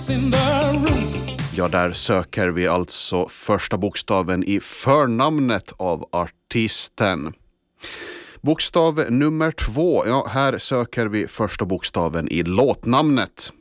Ja, där söker vi alltså första bokstaven i förnamnet av artisten. Bokstav nummer 2, ja, här söker vi första bokstaven i låtnamnet.